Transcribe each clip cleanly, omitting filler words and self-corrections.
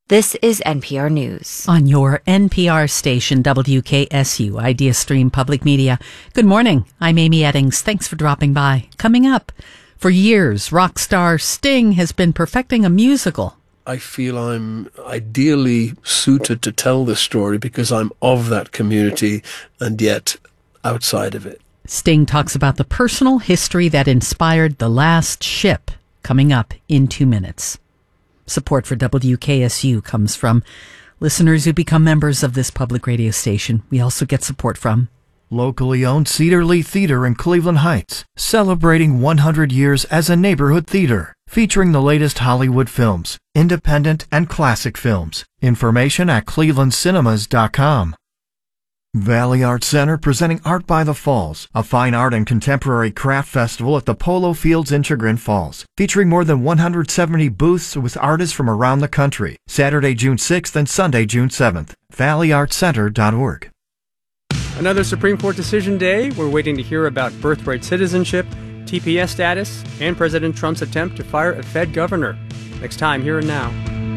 This is NPR News. On your NPR station, WKSU, Idea Stream Public Media. Good morning. I'm Amy Eddings. Thanks for dropping by. Coming up, for years, rock star Sting has been perfecting a musical. I feel I'm ideally suited to tell this story because I'm of that community and yet outside of it. Sting talks about the personal history that inspired The Last Ship, coming up in 2 minutes. Support for WKSU comes from listeners who become members of this public radio station. We also get support from locally owned Cedar Lee Theater in Cleveland Heights, celebrating 100 years as a neighborhood theater, featuring the latest Hollywood films, independent and classic films. Information at clevelandcinemas.com. Valley Arts Center presenting Art by the Falls, a fine art and contemporary craft festival at the Polo Fields in Chagrin Falls, featuring more than 170 booths with artists from around the country. Saturday, June 6th and Sunday, June 7th. valleyartscenter.org. Another Supreme Court decision day. We're waiting to hear about birthright citizenship, TPS status, and President Trump's attempt to fire a Fed governor. Next time, Here and Now.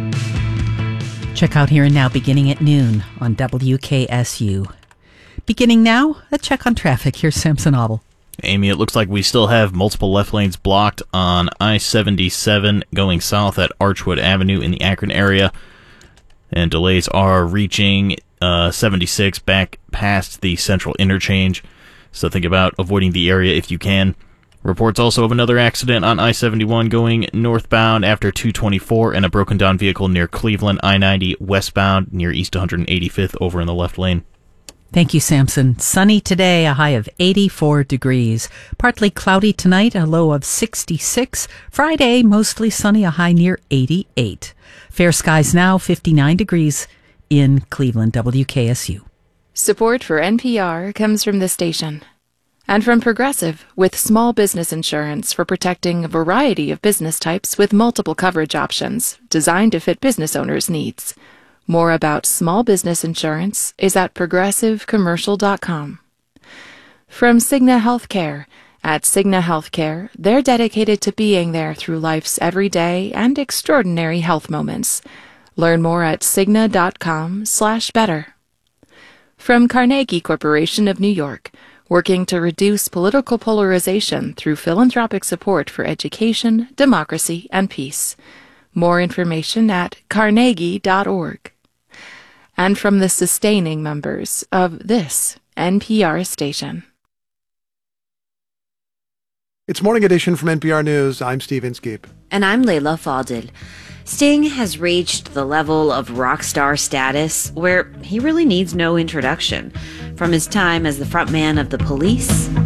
Check out Here and Now beginning at noon on WKSU. Beginning now, a check on traffic. Here's Samson Obel. Amy, it looks like we still have multiple left lanes blocked on I-77 going south at Archwood Avenue in the Akron area. And delays are reaching 76 back past the Central Interchange. So think about avoiding the area if you can. Reports also of another accident on I-71 going northbound after 224 and a broken down vehicle near Cleveland, I-90 westbound near East 185th over in the left lane. Thank you, Samson. Sunny today, a high of 84 degrees. Partly cloudy tonight, a low of 66. Friday, mostly sunny, a high near 88. Fair skies now, 59 degrees in Cleveland, WKSU. Support for NPR comes from this station. And from Progressive, with small business insurance for protecting a variety of business types with multiple coverage options designed to fit business owners' needs. More about small business insurance is at progressivecommercial.com. From Cigna Healthcare. At Cigna Healthcare, they're dedicated to being there through life's everyday and extraordinary health moments. Learn more at cigna.com/better. From Carnegie Corporation of New York, working to reduce political polarization through philanthropic support for education, democracy, and peace. More information at carnegie.org. And from the sustaining members of this NPR station. It's Morning Edition from NPR News. I'm Steve Inskeep. And I'm Layla Fadil. Sting has reached the level of rock star status where he really needs no introduction. From his time as the frontman of The Police